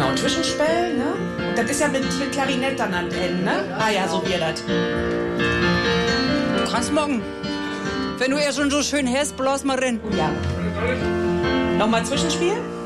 Genau, Zwischenspiel, ne? Und das ist ja mit Klarinett dann an den Enden, ne? Ah ja, so wird das. Du kannst morgen. Wenn du ja schon so schön hast, bloß mal rein. Ja. Nochmal Zwischenspiel?